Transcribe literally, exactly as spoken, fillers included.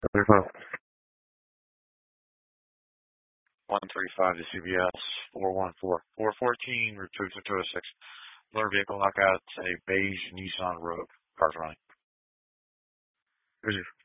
thirty-five. one thirty-five to C B S, four one four, four fourteen, Route two two oh six. Motor vehicle knockout, a beige Nissan Rogue. Cars running. Roger.